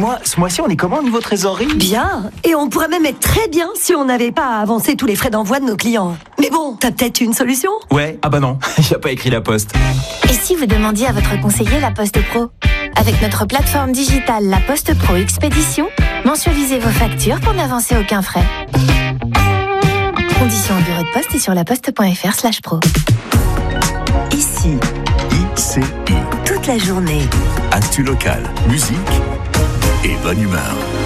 dis-moi, ce mois-ci, on est comment au niveau trésorerie ? Bien. Et on pourrait même être très bien si on n'avait pas à avancer tous les frais d'envoi de nos clients. Mais bon, t'as peut-être une solution ? Ouais, ah bah non, il a pas écrit la poste. Et si vous demandiez à votre conseiller La Poste Pro ? Avec notre plateforme digitale La Poste Pro Expédition, mensualisez vos factures pour n'avancer aucun frais. Conditions au bureau de poste et sur laposte.fr/pro. Ici, ICI. toute la journée. Actu locale, musique et bonne humeur.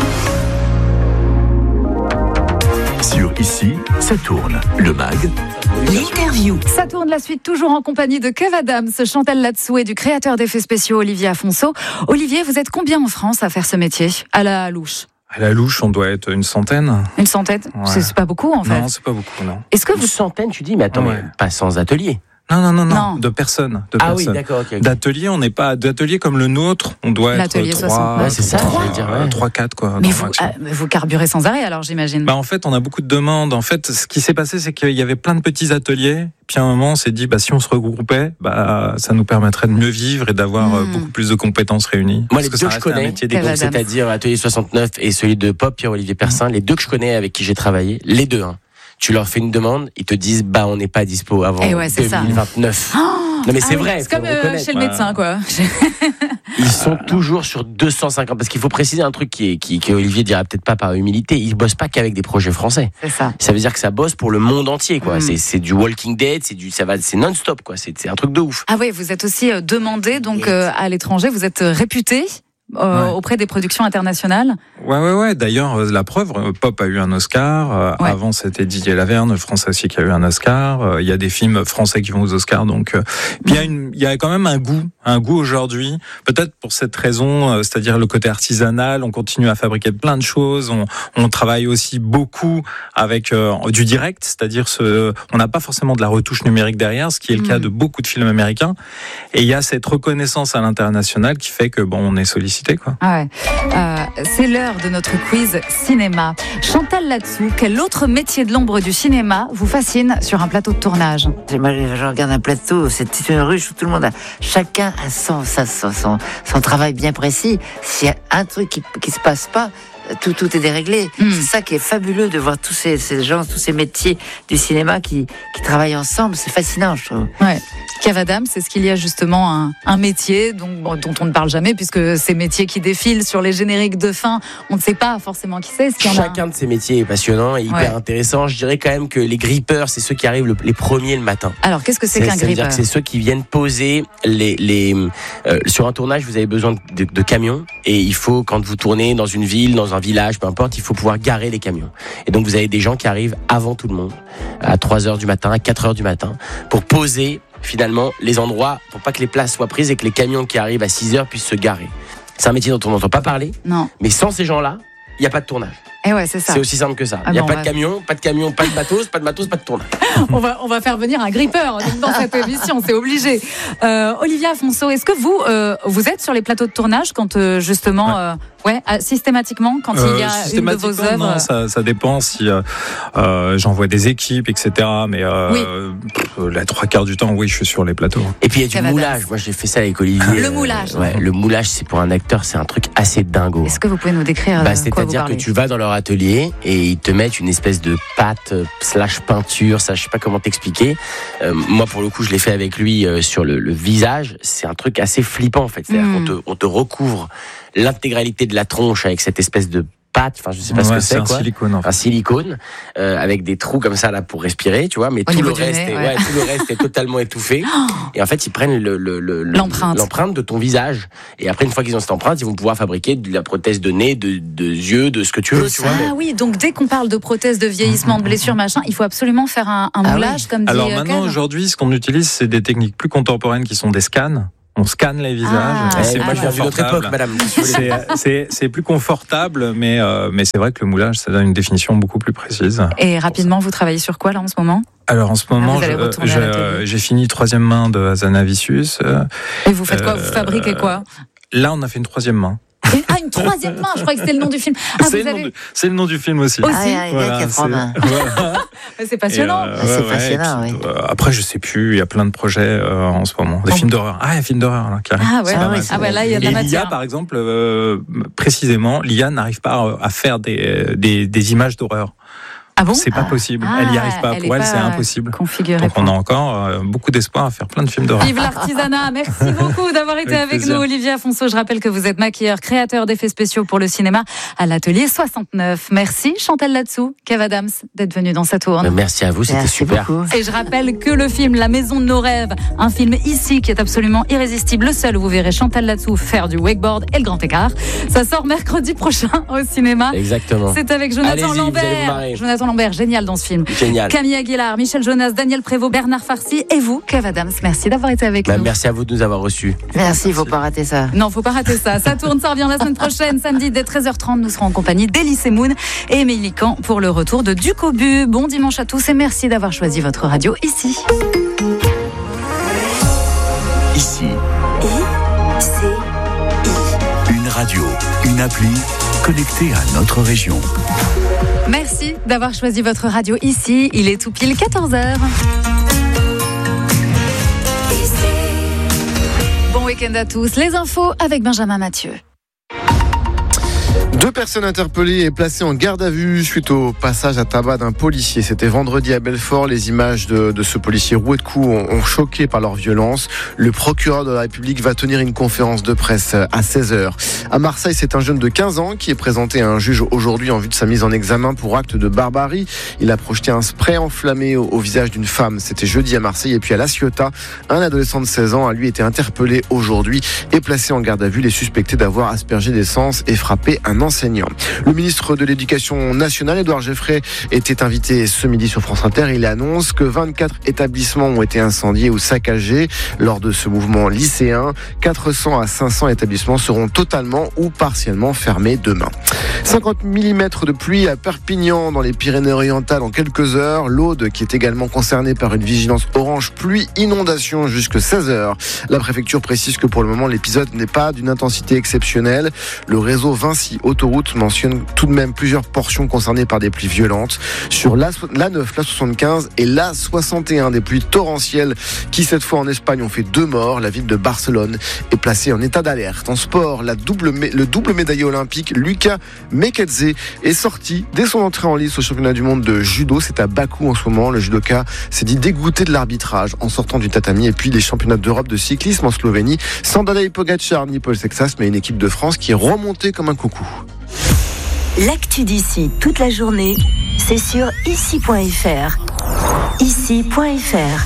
Sur Ici, ça tourne. Le mag. L'interview. Ça tourne la suite toujours en compagnie de Kev Adams, Chantal Latsou et du créateur d'effets spéciaux Olivier Afonso. Olivier, vous êtes combien en France à faire ce métier, à la louche ? À la louche, on doit être une centaine. Une centaine ? Ouais. C'est pas beaucoup en fait. Non, c'est pas beaucoup, non. Est-ce que Une vous... centaine, tu dis, mais attends, Ouais. mais pas sans atelier. Non, de personnes. Ah oui, d'accord, ok. D'ateliers, on n'est pas d'ateliers comme le nôtre, on doit être L'atelier 3, 60. Ouais, c'est ça, j'allais dire, ouais. 3-4 quoi. Mais grand vous, maximum. vous carburez sans arrêt alors j'imagine. En fait, on a beaucoup de demandes. En fait, ce qui s'est passé, c'est qu'il y avait plein de petits ateliers. Puis à un moment, on s'est dit, si on se regroupait, ça nous permettrait de mieux vivre et d'avoir beaucoup plus de compétences réunies. Moi, Parce les que deux ça que je reste un connais, métier Kev d'équipe. Adams. c'est-à-dire Atelier 69 et celui de Pop, Pierre-Olivier Persin, les deux que je connais avec qui j'ai travaillé, les deux, tu leur fais une demande, ils te disent, on n'est pas dispo avant Eh ouais, c'est ça. 2029. Non mais c'est vrai, C'est comme faut reconnaître. chez le médecin quoi. Ils sont toujours sur 250, parce qu'il faut préciser un truc qui Olivier dira peut-être pas par humilité, ils bossent pas qu'avec des projets français. C'est ça. Ça veut dire que ça bosse pour le monde entier, quoi. C'est du Walking Dead, c'est non-stop, quoi. C'est un truc de ouf. Ah oui, vous êtes aussi demandé donc à l'étranger, vous êtes réputé auprès des productions internationales. Ouais. D'ailleurs, la preuve, Pop a eu un Oscar. Ouais. Avant, c'était Didier Laverne, français aussi, qui a eu un Oscar. Il y a des films français qui vont aux Oscars. Donc, puis il y a quand même un goût aujourd'hui. Peut-être pour cette raison, c'est-à-dire le côté artisanal. On continue à fabriquer plein de choses. On travaille aussi beaucoup avec du direct, c'est-à-dire on n'a pas forcément de la retouche numérique derrière, ce qui est le cas de beaucoup de films américains. Et il y a cette reconnaissance à l'international qui fait que on est sollicité. Quoi. Ah ouais. C'est l'heure de notre quiz cinéma. Chantal Latsou, quel autre métier de l'ombre du cinéma vous fascine sur un plateau de tournage ? Moi, je regarde un plateau, c'est une ruche où tout le monde chacun a son travail bien précis. S'il y a un truc qui se passe pas, tout est déréglé. C'est ça qui est fabuleux de voir tous ces gens, tous ces métiers du cinéma qui travaillent ensemble. C'est fascinant, je trouve. Ouais. Kev Adams, c'est ce qu'il y a justement un métier dont on ne parle jamais, puisque ces métiers qui défilent sur les génériques de fin, on ne sait pas forcément qui c'est. Chacun de ces métiers est passionnant et hyper intéressant. Je dirais quand même que les grippeurs, c'est ceux qui arrivent les premiers le matin. Alors, qu'est-ce que c'est qu'un grippeur ? C'est-à-dire que c'est ceux qui viennent poser sur un tournage, vous avez besoin de camions et il faut, quand vous tournez dans une ville, dans un village, peu importe, il faut pouvoir garer les camions. Et donc, vous avez des gens qui arrivent avant tout le monde, à 3h du matin, à 4h du matin, pour poser finalement les endroits pour pas que les places soient prises et que les camions qui arrivent à 6h puissent se garer. C'est un métier dont on n'entend pas parler. Non. Mais sans ces gens-là, il n'y a pas de tournage. Et ouais, c'est ça. C'est aussi simple que ça. Il n'y a pas de camion, pas de matos, pas de tournage. on va faire venir un grippeur dans cette émission, c'est obligé. Olivier Afonso, est-ce que vous êtes sur les plateaux de tournage quand justement systématiquement quand il y a une de vos œuvres? Non, ça dépend si j'envoie des équipes, etc. Mais la 3/4 du temps, oui, je suis sur les plateaux. Et puis il y a du moulage. Moi, j'ai fait ça avec Olivier. Le moulage. Le moulage, c'est pour un acteur, c'est un truc assez dingo. Est-ce que vous pouvez nous décrire c'est-à-dire que tu vas dans leur atelier et ils te mettent une espèce de pâte / peinture, ça je sais pas comment t'expliquer. Moi pour le coup je l'ai fait avec lui sur le visage. C'est un truc assez flippant en fait. C'est-à-dire qu'on te recouvre l'intégralité de la tronche avec cette espèce de pâte, enfin je sais pas ce que c'est, quoi. Silicone, en fait. Un silicone avec des trous comme ça là pour respirer, tu vois, mais tout le reste est totalement étouffé. Et en fait ils prennent l'empreinte de ton visage. Et après une fois qu'ils ont cette empreinte, ils vont pouvoir fabriquer de la prothèse de nez, de yeux, de ce que tu veux. Tu vois. Ah oui, donc dès qu'on parle de prothèse de vieillissement, de blessure, machin, il faut absolument faire un moulage comme dit. Alors maintenant aujourd'hui, ce qu'on utilise, c'est des techniques plus contemporaines qui sont des scans. On scanne les visages. Moi, je viens d'une autre époque, madame. C'est plus confortable, mais c'est vrai que le moulage, ça donne une définition beaucoup plus précise. Et rapidement, vous travaillez sur quoi là en ce moment ? Alors en ce moment, j'ai fini 3e main de Hazanavicius. Et vous faites quoi ? Vous fabriquez quoi ? Là, on a fait une 3e main. Une une troisième main. Je crois que c'était le nom du film. C'est le nom du film aussi. C'est passionnant. C'est passionnant, oui. Après, je sais plus, il y a plein de projets en ce moment. Des films d'horreur. Il y a films d'horreur là, qui arrivent. Là, il y a de la matière. L'IA, par exemple, précisément, l'IA n'arrive pas à faire des images d'horreur. Ah bon? C'est pas possible. Elle n'y arrive pas. Pour elle, c'est impossible. Donc on a encore beaucoup d'espoir à faire plein de films d'horreur. Vive l'artisanat. Merci beaucoup d'avoir été avec nous, Olivier Afonso. Je rappelle que vous êtes maquilleur, créateur d'effets spéciaux pour le cinéma à l'Atelier 69. Merci Chantal Latsou, Kev Adams, d'être venu dans cette tourne. Merci à vous, c'était super. Beaucoup. Et je rappelle que le film La Maison de nos rêves, un film ici qui est absolument irrésistible, le seul où vous verrez Chantal Latsou faire du wakeboard et le grand écart. Ça sort mercredi prochain au cinéma. Exactement. C'est avec Jonathan Lambert. Jonathan Lambert, génial dans ce film. Génial. Camille Aguilar, Michel Jonas, Daniel Prévost, Bernard Farcy et vous, Kev Adams. Merci d'avoir été avec nous. Merci à vous de nous avoir reçus. Merci, faut pas rater ça. Non, faut pas rater ça. Ça tourne, ça revient la semaine prochaine, samedi dès 13h30. Nous serons en compagnie d'Elie Semoun et Émilie Camp pour le retour de Duc au but. Bon dimanche à tous et merci d'avoir choisi votre radio ici. Ici. Une radio, une appli connectée à notre région. Merci d'avoir choisi votre radio ici. Il est tout pile 14h. Bon week-end à tous. Les infos avec Benjamin Mathieu. 2 personnes interpellées et placées en garde à vue suite au passage à tabac d'un policier. C'était vendredi à Belfort. Les images de ce policier roué de coups ont choqué par leur violence. Le procureur de la République va tenir une conférence de presse à 16h. À Marseille, c'est un jeune de 15 ans qui est présenté à un juge aujourd'hui en vue de sa mise en examen pour acte de barbarie. Il a projeté un spray enflammé au visage d'une femme. C'était jeudi à Marseille. Et puis à La Ciotat, un adolescent de 16 ans a lui été interpellé aujourd'hui et placé en garde à vue. Il est suspecté d'avoir aspergé d'essence et frappé un enseignant. Le ministre de l'Éducation nationale, Édouard Geoffrey, était invité ce midi sur France Inter. Il annonce que 24 établissements ont été incendiés ou saccagés lors de ce mouvement lycéen. 400 à 500 établissements seront totalement ou partiellement fermés demain. 50 mm de pluie à Perpignan dans les Pyrénées-Orientales en quelques heures. L'Aude qui est également concernée par une vigilance orange pluie inondation jusque 16h. La préfecture précise que pour le moment l'épisode n'est pas d'une intensité exceptionnelle. Le réseau Vinci Autoroute mentionne tout de même plusieurs portions concernées par des pluies violentes. Sur l'A9, l'A75 et l'A61, des pluies torrentielles qui cette fois en Espagne ont fait 2 morts. La ville de Barcelone est placée en état d'alerte. En sport, le double médaillé olympique Lucas Mekadze est sorti dès son entrée en lice au championnat du monde de judo. C'est à Bakou en ce moment. Le judoka s'est dit dégoûté de l'arbitrage en sortant du tatami. Et puis les championnats d'Europe de cyclisme en Slovénie, sans Tadej Pogačar ni Paul Sexas, mais une équipe de France qui est remontée comme un coucou. L'actu d'ici toute la journée, c'est sur ici.fr. Ici.fr.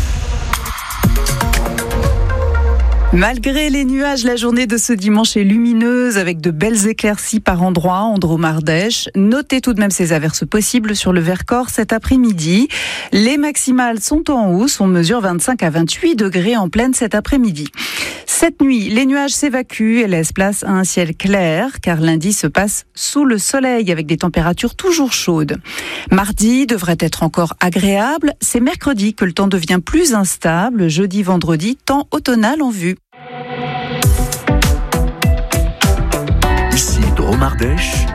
Malgré les nuages, la journée de ce dimanche est lumineuse avec de belles éclaircies par endroits en Drôme-Ardèche. Notez tout de même ces averses possibles sur le Vercors cet après-midi. Les maximales sont en hausse. On mesure 25 à 28 degrés en pleine cet après-midi. Cette nuit, les nuages s'évacuent et laissent place à un ciel clair, car lundi se passe sous le soleil avec des températures toujours chaudes. Mardi devrait être encore agréable. C'est mercredi que le temps devient plus instable. Jeudi, vendredi, temps automnal en vue. Ici, Drôme-Ardèche,